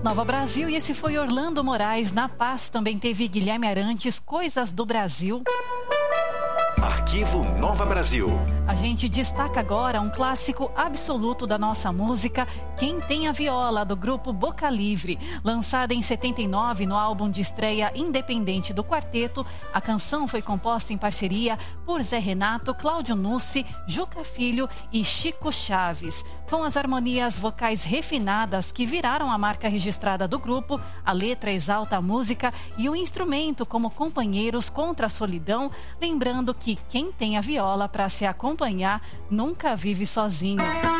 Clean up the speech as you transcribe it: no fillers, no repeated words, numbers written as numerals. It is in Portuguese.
Nova Brasil, e esse foi Orlando Moraes. Na Paz também teve Guilherme Arantes, Coisas do Brasil. Arquivo Nova Brasil. A gente destaca agora um clássico absoluto da nossa música, Quem Tem a Viola, do grupo Boca Livre. Lançada em 79 no álbum de estreia independente do quarteto, a canção foi composta em parceria por Zé Renato, Cláudio Nucci, Juca Filho e Chico Chaves. Com as harmonias vocais refinadas que viraram a marca registrada do grupo, a letra exalta a música e o instrumento como companheiros contra a solidão, lembrando que quem tem a viola para se acompanhar nunca vive sozinho.